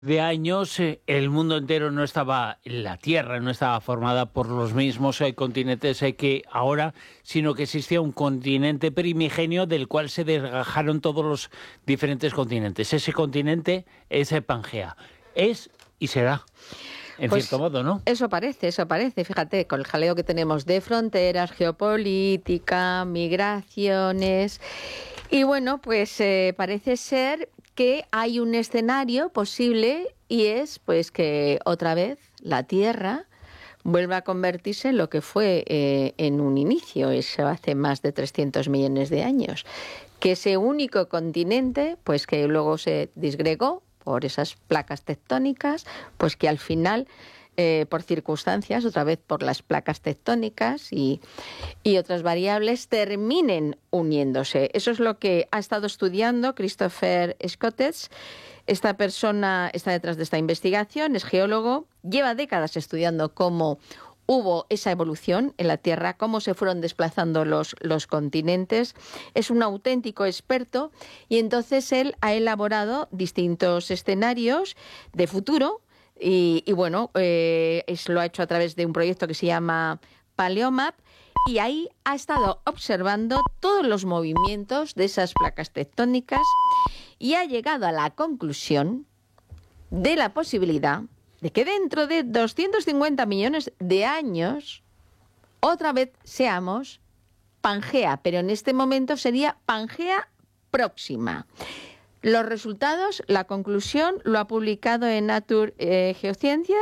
De años el mundo entero no estaba, la Tierra no estaba formada por los mismos continentes que ahora, sino que existía un continente primigenio del cual se desgajaron todos los diferentes continentes. Ese continente es Pangea. Es y será, en cierto modo, ¿no? Eso parece. Fíjate, con el jaleo que tenemos de fronteras, geopolítica, migraciones. Y bueno, pues parece ser que hay un escenario posible y es pues que otra vez la Tierra vuelva a convertirse en lo que fue en un inicio, eso hace más de 300 millones de años, que ese único continente, pues que luego se disgregó por esas placas tectónicas, pues que al final por circunstancias, otra vez por las placas tectónicas y otras variables, terminen uniéndose. Eso es lo que ha estado estudiando Christopher Schottetz. Esta persona está detrás de esta investigación, es geólogo, lleva décadas estudiando cómo hubo esa evolución en la Tierra, cómo se fueron desplazando los continentes. Es un auténtico experto y entonces él ha elaborado distintos escenarios de futuro. Y bueno, lo ha hecho a través de un proyecto que se llama Paleomap y ahí ha estado observando todos los movimientos de esas placas tectónicas y ha llegado a la conclusión de la posibilidad de que dentro de 250 millones de años otra vez seamos Pangea, pero en este momento sería Pangea próxima. Los resultados, la conclusión, lo ha publicado en Nature Geociencia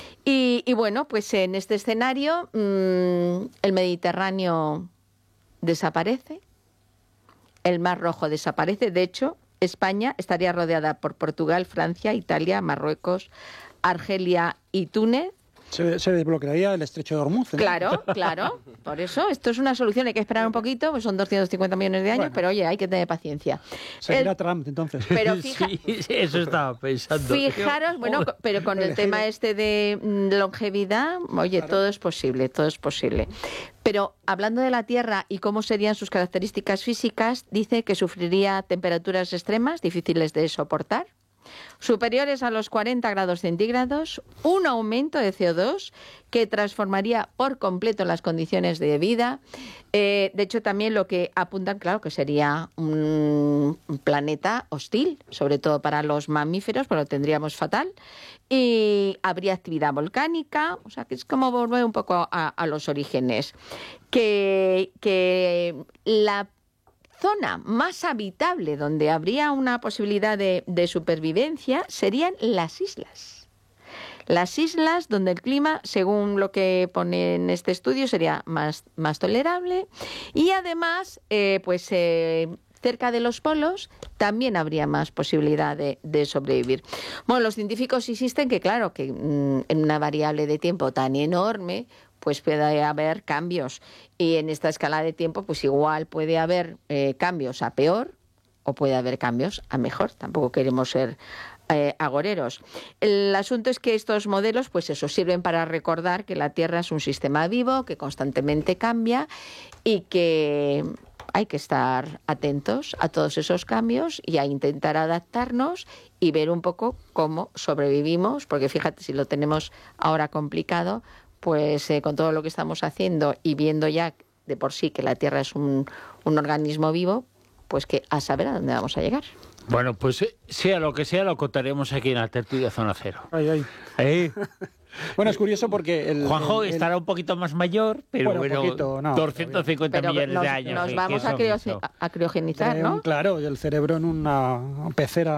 y bueno, pues en este escenario el Mediterráneo desaparece, el Mar Rojo desaparece. De hecho, España estaría rodeada por Portugal, Francia, Italia, Marruecos, Argelia y Túnez. Se desbloquearía el estrecho de Hormuz, ¿no? Claro. Por eso, esto es una solución. Hay que esperar un poquito, pues son 250 millones de años, pero oye, hay que tener paciencia. Seguirá Trump, entonces. Pero Sí, eso estaba pensando. Fijaros, bueno, pero con el tema este de longevidad, oye, claro, todo es posible. Pero hablando de la Tierra y cómo serían sus características físicas, dice que sufriría temperaturas extremas, difíciles de soportar, superiores a los 40 grados centígrados, un aumento de CO2 que transformaría por completo las condiciones de vida. De hecho, también lo que apuntan, claro, que sería un planeta hostil, sobre todo para los mamíferos, pues lo tendríamos fatal. Y habría actividad volcánica, o sea, que es como volver un poco a los orígenes. Que la zona más habitable donde habría una posibilidad de supervivencia serían las islas. Las islas donde el clima, según lo que pone en este estudio, sería más tolerable y además, cerca de los polos también habría más posibilidad de sobrevivir. Bueno, los científicos insisten que, claro, que en una variable de tiempo tan enorme, pues puede haber cambios. Y en esta escala de tiempo, pues igual puede haber cambios a peor o puede haber cambios a mejor. Tampoco queremos ser agoreros. El asunto es que estos modelos, pues eso, sirven para recordar que la Tierra es un sistema vivo, que constantemente cambia y que hay que estar atentos a todos esos cambios y a intentar adaptarnos y ver un poco cómo sobrevivimos, porque fíjate, si lo tenemos ahora complicado, pues con todo lo que estamos haciendo y viendo ya de por sí que la Tierra es un organismo vivo, pues que a saber a dónde vamos a llegar. Bueno, pues sea lo que sea, lo contaremos aquí en la tertulia Zona Cero. Bueno, es curioso porque Juanjo estará un poquito más mayor, pero bueno, poquito, no, 250 millones de años. Nos vamos a criogenizar, ¿no? Claro, y el cerebro en una pecera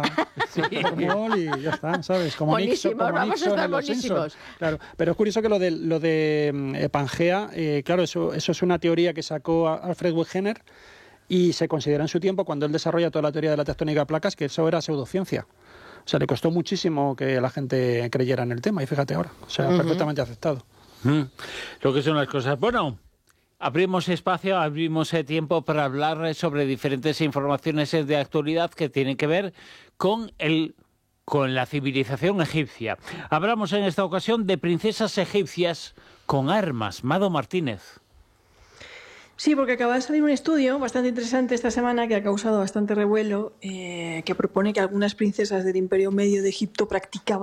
y ya está, ¿sabes? Como buenísimos, vamos a estar buenísimos. Claro, pero es curioso que lo de Pangea, claro, eso es una teoría que sacó Alfred Wegener y se considera en su tiempo, cuando él desarrolla toda la teoría de la tectónica de placas, que eso era pseudociencia. O sea, le costó muchísimo que la gente creyera en el tema y fíjate ahora, o sea, perfectamente aceptado. Lo que son las cosas. Bueno, abrimos espacio, abrimos tiempo para hablar sobre diferentes informaciones de actualidad que tienen que ver con la civilización egipcia. Hablamos en esta ocasión de princesas egipcias con armas. Mado Martínez. Sí, porque acaba de salir un estudio bastante interesante esta semana que ha causado bastante revuelo, que propone que algunas princesas del Imperio Medio de Egipto practicaban